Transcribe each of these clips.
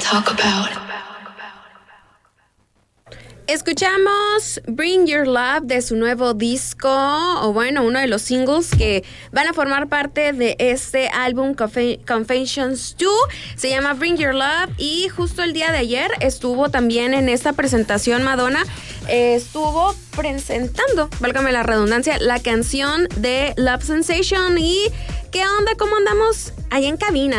talk about. Escuchamos Bring Your Love de su nuevo disco, o bueno, uno de los singles que van a formar parte de este álbum Confessions 2. Se llama Bring Your Love y justo el día de ayer estuvo también en esta presentación Madonna, estuvo presentando, válgame la redundancia, la canción de Love Sensation. ¿Y qué onda? ¿Cómo andamos ahí en cabina,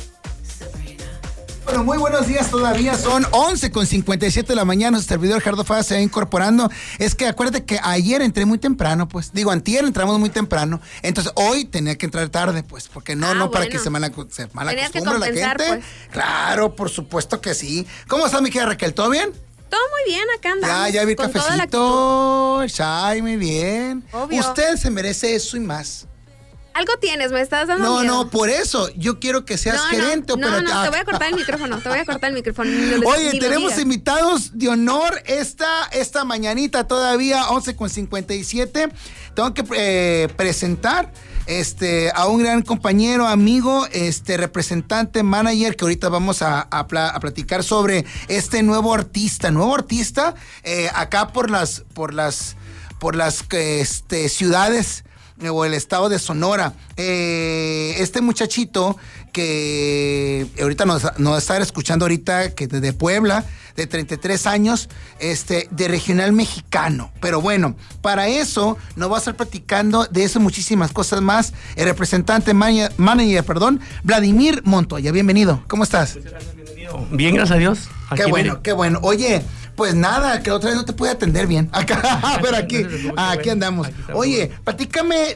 Bueno, muy buenos días todavía, son 11:57 de la mañana, su servidor Gerardo Fada se va incorporando. Es que acuérdate que ayer entré muy temprano, pues, antier entramos muy temprano, entonces hoy tenía que entrar tarde, pues, porque no bueno. Para que se malacostumbre la gente. Pues. Claro, por supuesto que sí. ¿Cómo está mi querida Raquel? ¿Todo bien? Todo muy bien, acá andamos. Ya vi el cafecito, chai, muy bien. Obvio. Usted se merece eso y más. Algo tienes, me estás dando miedo. No, por eso, yo quiero que seas gerente operativo. No, te voy a cortar el micrófono, Oye, tenemos invitados de honor esta mañanita todavía, 11:57. Tengo que presentar a un gran compañero, amigo, representante, manager, que ahorita vamos a platicar sobre este nuevo artista, acá por las ciudades o el estado de Sonora. Este muchachito que ahorita nos va a estar escuchando ahorita, que de Puebla, de 33 años, de regional mexicano. Pero bueno, para eso nos va a estar platicando de eso muchísimas cosas más. El representante manager, Vladimir Montoya. Bienvenido. ¿Cómo estás? Muchas gracias, bienvenido. Bien, gracias a Dios. Qué bueno. Oye, pues nada, que otra vez no te pude atender bien. Acá, pero aquí andamos. Oye, platícame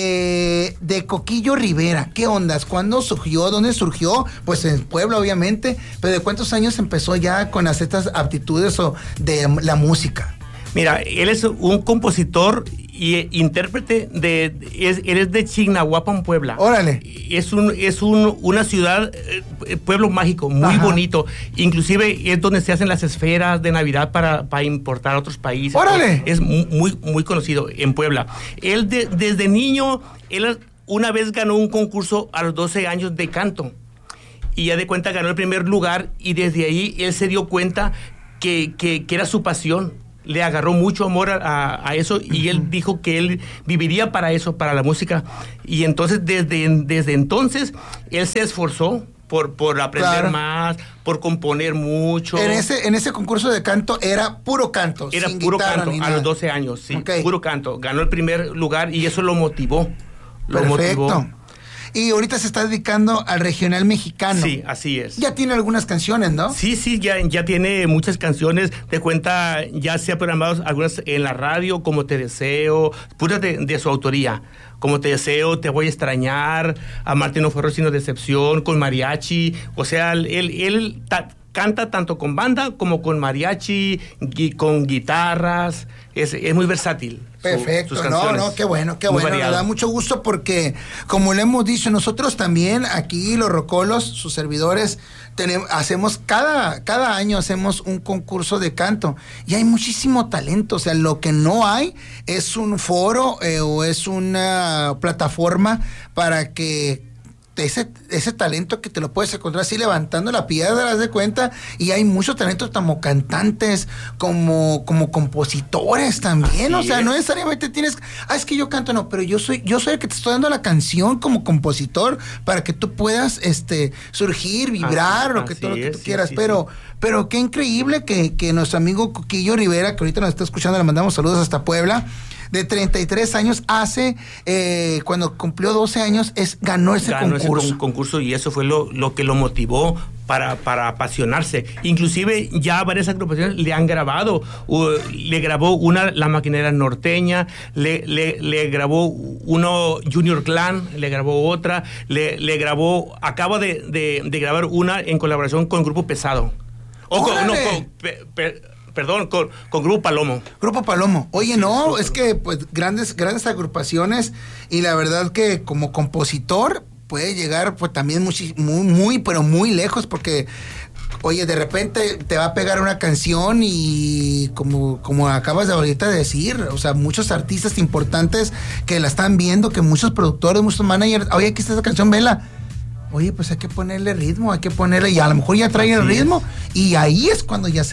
de Coquillo Rivera. ¿Qué ondas? ¿Cuándo surgió? ¿Dónde surgió? Pues en Puebla, obviamente. Pero ¿de cuántos años empezó ya con estas aptitudes o de la música? Mira, él es un compositor y intérprete él es de Chignahuapan, Puebla. Órale. Es una ciudad, pueblo mágico, muy bonito. Inclusive es donde se hacen las esferas de Navidad para importar a otros países. Órale. Es muy, muy conocido en Puebla. Él desde niño, él una vez ganó un concurso a los 12 años de canto. Y ya de cuenta ganó el primer lugar y desde ahí él se dio cuenta que era su pasión. Le agarró mucho amor a eso y él dijo que él viviría para eso, para la música. Y entonces, desde entonces, él se esforzó por aprender más, por componer mucho. En ese concurso de canto era puro canto. Era puro canto, a los 12 años, sí, okay. Puro canto. Ganó el primer lugar y eso lo motivó. Perfecto. Y ahorita se está dedicando al regional mexicano. Sí, así es. Ya tiene algunas canciones, ¿no? Sí, ya tiene muchas canciones. De cuenta, ya se ha programado algunas en la radio, Como Te Deseo, puras de su autoría. Como Te Deseo, Te Voy a Extrañar, Amarte no fue error sino decepción, con mariachi. O sea, él canta tanto con banda como con mariachi, con guitarras. Es muy versátil. Perfecto, qué bueno, me da mucho gusto porque, como le hemos dicho, nosotros también aquí, los rocolos, sus servidores, hacemos cada año hacemos un concurso de canto y hay muchísimo talento. O sea, lo que no hay es un foro o es una plataforma para que ese talento que te lo puedes encontrar así levantando la piedra, haz de cuenta, y hay mucho talento como cantantes, como compositores también. Así o sea, no necesariamente tienes, es que yo canto, no, pero yo soy el que te estoy dando la canción como compositor para que tú puedas surgir, vibrar, todo lo que tú quieras, pero qué increíble que nuestro amigo Coquillo Rivera, que ahorita nos está escuchando, le mandamos saludos hasta Puebla, de 33 años, cuando cumplió 12 años, ganó ese concurso y eso fue lo que lo motivó para apasionarse. Inclusive ya varias agrupaciones le han grabado, le grabó una La Maquinera Norteña, le grabó uno Junior Clan, le grabó otra, le grabó, acaba de grabar una en colaboración con Grupo Pesado. Perdón, con Grupo Palomo. Grupo Palomo. Oye, no, es que pues grandes agrupaciones y la verdad que como compositor puede llegar pues también muy, pero muy lejos porque, oye, de repente te va a pegar una canción y como acabas de ahorita de decir, o sea, muchos artistas importantes que la están viendo, que muchos productores, muchos managers, oye, aquí está esa canción, vela. oye, pues hay que ponerle ritmo, y a lo mejor ya trae el ritmo, y ahí es cuando ya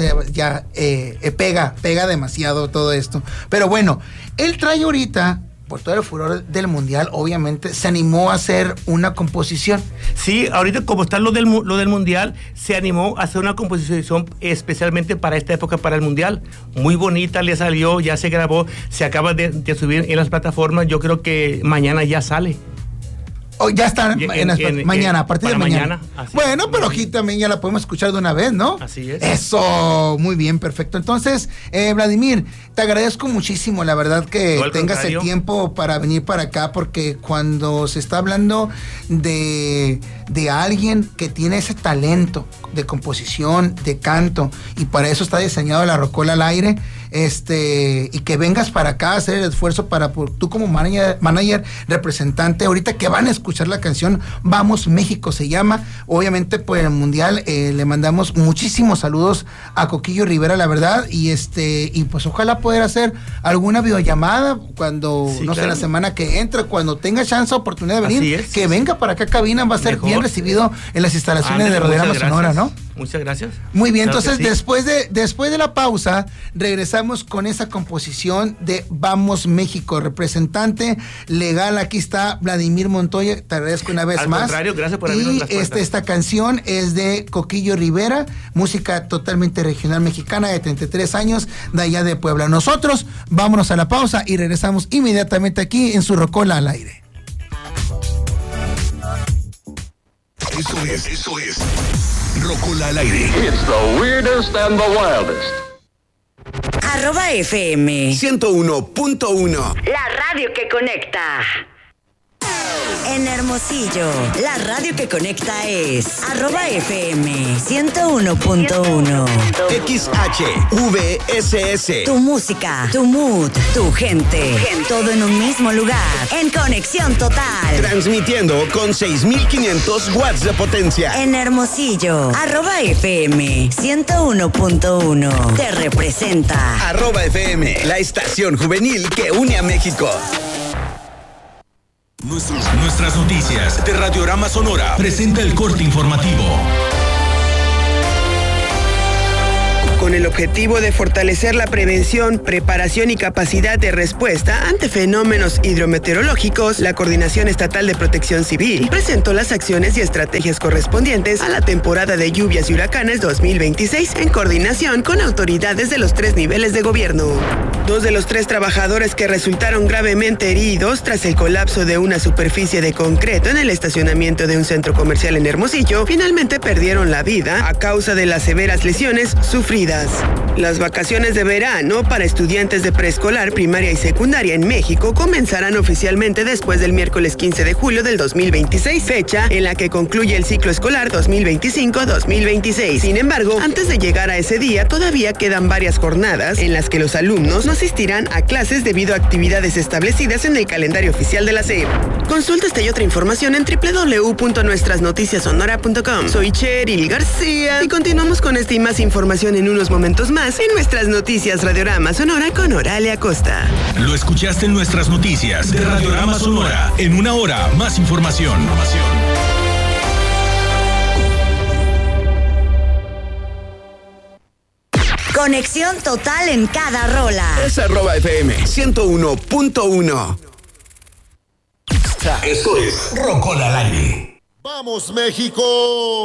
pega demasiado todo esto. Pero bueno, él trae ahorita, por todo el furor del mundial, obviamente, se animó a hacer una composición. Sí, ahorita como está lo del mundial, se animó a hacer una composición especialmente para esta época, para el mundial. Muy bonita, le salió, ya se grabó, se acaba de subir en las plataformas. Yo creo que mañana ya sale. Ya está mañana, a partir de mañana. Bueno, pero aquí también ya la podemos escuchar de una vez, ¿no? Así es. Eso, muy bien, perfecto. Entonces, Vladimir, te agradezco muchísimo, la verdad, que tengas el tiempo para venir para acá, porque cuando se está hablando de alguien que tiene ese talento de composición, de canto, y para eso está diseñado La Rocola al Aire, y que vengas para acá a hacer el esfuerzo tú como manager, representante, ahorita que van a escuchar la canción Vamos México se llama, obviamente por el mundial, le mandamos muchísimos saludos a Coquillo Rivera, la verdad, y pues ojalá poder hacer alguna videollamada cuando, la semana que entra, cuando tenga chance, oportunidad de venir, que venga para acá a cabina, va a ser bien recibido en las instalaciones de Roderama Sonora, ¿no? Muchas gracias. Muy bien, entonces después de la pausa, regresamos con esa composición de Vamos México. Representante legal, aquí está Vladimir Montoya, te agradezco una vez más. Al contrario, gracias por abrirnos las puertas. Esta canción es de Coquillo Rivera, música totalmente regional mexicana, de 33 años, de allá de Puebla. Nosotros vámonos a la pausa y regresamos inmediatamente aquí en su Rocola al Aire. Eso es Rocola al Aire. It's the weirdest and the wildest. @FM 101.1. La radio que conecta. En Hermosillo, la radio que conecta es @FM 101.1. XHVSS. Tu música, tu mood, tu gente. Todo en un mismo lugar. En conexión total. Transmitiendo con 6,500 watts de potencia. En Hermosillo, @FM 101.1. Te representa. @FM, la estación juvenil que une a México. Nuestras noticias de Radiorama Sonora presenta el corte informativo. Con el objetivo de fortalecer la prevención, preparación y capacidad de respuesta ante fenómenos hidrometeorológicos, la Coordinación Estatal de Protección Civil presentó las acciones y estrategias correspondientes a la temporada de lluvias y huracanes 2026 en coordinación con autoridades de los 3 niveles de gobierno. 2 de los 3 trabajadores que resultaron gravemente heridos tras el colapso de una superficie de concreto en el estacionamiento de un centro comercial en Hermosillo finalmente perdieron la vida a causa de las severas lesiones sufridas. Las vacaciones de verano para estudiantes de preescolar, primaria y secundaria en México comenzarán oficialmente después del miércoles 15 de julio del 2026, fecha en la que concluye el ciclo escolar 2025-2026. Sin embargo, antes de llegar a ese día, todavía quedan varias jornadas en las que los alumnos no asistirán a clases debido a actividades establecidas en el calendario oficial de la SEP. Consulta esta y otra información en www.nuestrasnoticiasonora.com. Soy Cheryl García y continuamos con esta y más información en unos momentos más en nuestras noticias Radiorama Sonora con Oralia Costa. Lo escuchaste en nuestras noticias de Radiorama Sonora. En una hora, más información. Conexión total en cada rola. Es @FM 101.1. Esto es Rocola al Aire. ¡Vamos, México!